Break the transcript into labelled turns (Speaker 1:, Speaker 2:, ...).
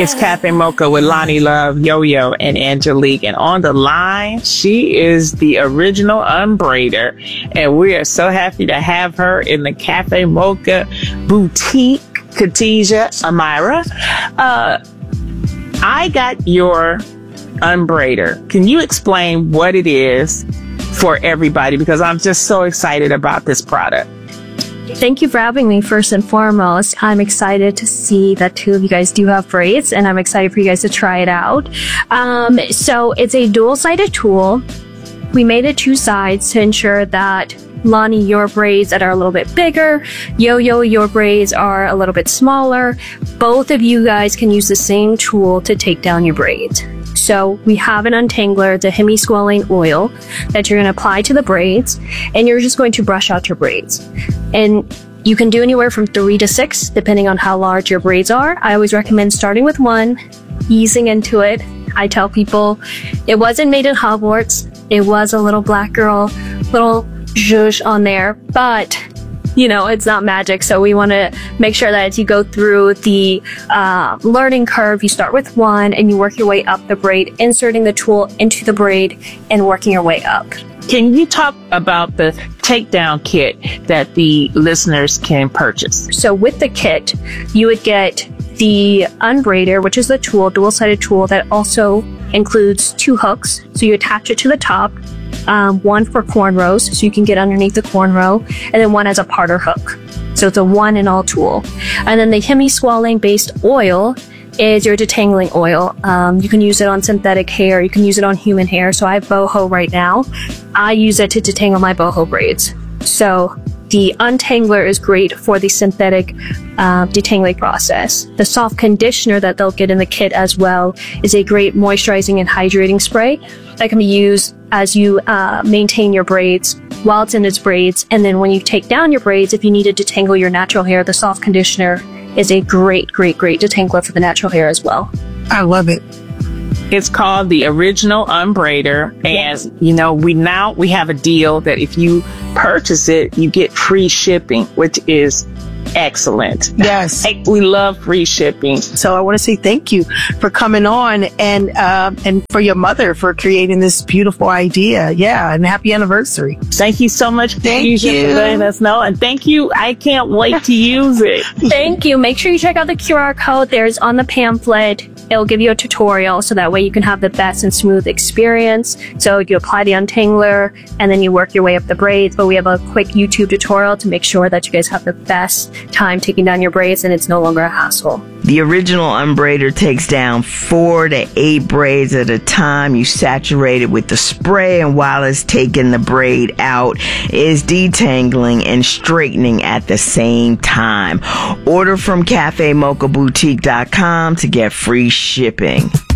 Speaker 1: It's Cafe Mocha with Lonnie Love, Yo-Yo, and Angelique. And on the line, she is the original unbraider. And we are so happy to have her in the Cafe Mocha boutique, Khadijah Amira. I got your unbraider. Can you explain what it is for everybody? Because I'm just so excited about this product.
Speaker 2: Thank you for having me. First and foremost, I'm excited to see that two of you guys do have braids, and I'm excited for you guys to try it out. So it's a dual-sided tool. We made it two sides to ensure that Lonnie, your braids that are a little bit bigger, Yo-Yo, your braids are a little bit smaller. Both of you guys can use the same tool to take down your braids. So we have an untangler, the hemi-squalane oil that you're going to apply to the braids, and you're just going to brush out your braids. And you can do anywhere from 3 to 6, depending on how large your braids are. I always recommend starting with 1, easing into it. I tell people it wasn't made in Hogwarts. It was a little black girl, little zhuzh on there, but you know, it's not magic. So we want to make sure that as you go through the learning curve, you start with 1 and you work your way up the braid, inserting the tool into the braid and working your way up.
Speaker 1: Can you talk about the takedown kit that the listeners can purchase?
Speaker 2: So with the kit, you would get the unbraider, which is the tool, dual-sided tool that also includes 2 hooks. So you attach it to the top. One for cornrows, so you can get underneath the cornrow, and then one as a parter hook. So it's a 1-in-all tool. And then the hemi-squalane based oil is your detangling oil. You can use it on synthetic hair, you can use it on human hair. So I have boho right now. I use it to detangle my boho braids. So the untangler is great for the synthetic detangling process. The soft conditioner that they'll get in the kit as well is a great moisturizing and hydrating spray that can be used as you maintain your braids while it's in its braids. And then when you take down your braids, if you need to detangle your natural hair, the soft conditioner is a great detangler for the natural hair as well.
Speaker 3: I love it.
Speaker 1: It's called the Original Unbraider, and yes, you know, we have a deal that if you purchase it, you get free shipping, which is excellent.
Speaker 3: Yes.
Speaker 1: We love free shipping.
Speaker 3: So I want to say thank you for coming on and for your mother for creating this beautiful idea. Yeah, and happy anniversary.
Speaker 1: Thank you so much.
Speaker 3: Thank you
Speaker 1: for letting us know, and thank you. I can't wait to use it.
Speaker 2: Thank you. Make sure you check out the QR code. There's on the pamphlet. It'll give you a tutorial so that way you can have the best and smooth experience. So you apply the untangler and then you work your way up the braids. But we have a quick YouTube tutorial to make sure that you guys have the best time taking down your braids and it's no longer a hassle.
Speaker 4: The Original Unbraider takes down 4 to 8 braids at a time. You saturate it with the spray, and while it's taking the braid out, is detangling and straightening at the same time. Order from CafeMochaBoutique.com to get free shipping.